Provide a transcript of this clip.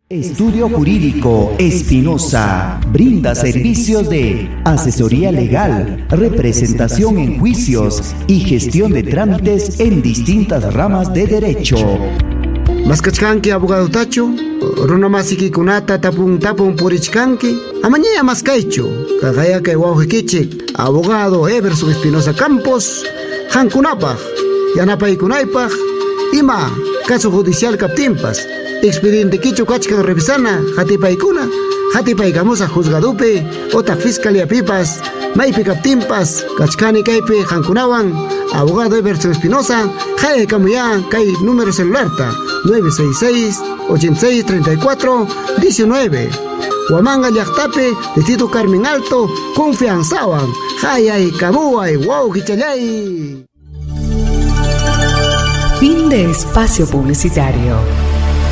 Estudio Jurídico Espinosa brinda servicios de asesoría legal, representación en juicios y gestión de trámites en distintas ramas de derecho. Maskachkanki abogado tacho, runamasiki kunata tapun purichkanki, amañaya maskaicho, kagaya kay wauhikichik, abogado Everson Espinosa Campos, hankunapaj, yanapaykunaypaj, ima, caso judicial kaptimpas, expediente kichu kachka revisana, hatipaykamusa juzgadupe, ota fiscalía pipas, maypi kaptimpas, kachkani kaypi hankunawan, abogado Everson Espinosa, jaya kamuya kay número celularta 966-86-34-19. Huamanga llaqtapi, Distrito Carmen Alto, confianzawan, jayay kamuay, wow hichalay. Fin de espacio publicitario.